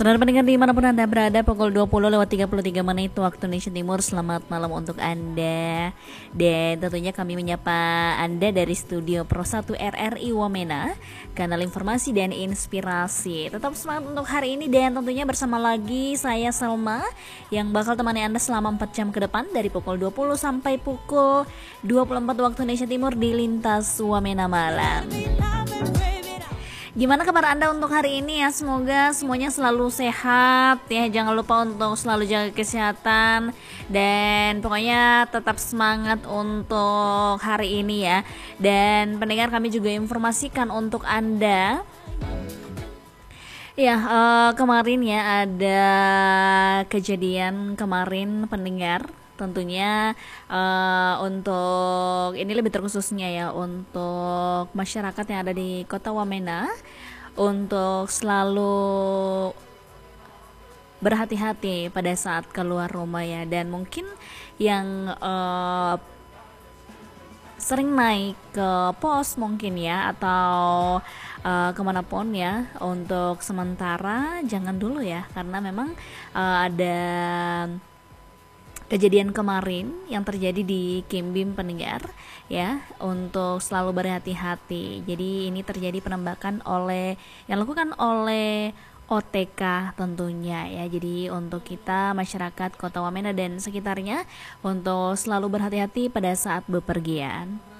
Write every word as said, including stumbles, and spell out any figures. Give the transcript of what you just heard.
Saudara pendengar dimanapun Anda berada, pukul dua puluh lewat tiga puluh tiga menit waktu Indonesia Timur. Selamat malam untuk Anda. Dan tentunya kami menyapa Anda dari studio Pro satu R R I Wamena, kanal informasi dan inspirasi. Tetap semangat untuk hari ini dan tentunya bersama lagi saya Salma yang bakal temani Anda selama empat jam ke depan dari pukul dua puluh sampai pukul dua puluh empat waktu Indonesia Timur di Lintas Wamena Malam. Gimana kabar Anda untuk hari ini ya? Semoga semuanya selalu sehat ya. Jangan lupa untuk selalu jaga kesehatan dan pokoknya tetap semangat untuk hari ini ya. Dan pendengar, kami juga informasikan untuk Anda. Ya, uh, kemarin ya ada kejadian kemarin pendengar. Tentunya uh, untuk ini lebih terkhususnya ya untuk masyarakat yang ada di Kota Wamena untuk selalu berhati-hati pada saat keluar rumah ya. Dan mungkin yang uh, sering naik ke pos mungkin ya atau uh, kemanapun ya, untuk sementara jangan dulu ya, karena memang uh, ada kejadian kemarin yang terjadi di Kimbim pendengar ya, untuk selalu berhati-hati. Jadi ini terjadi penembakan oleh yang dilakukan oleh O T K tentunya ya. Jadi untuk kita masyarakat Kota Wamena dan sekitarnya untuk selalu berhati-hati pada saat bepergian.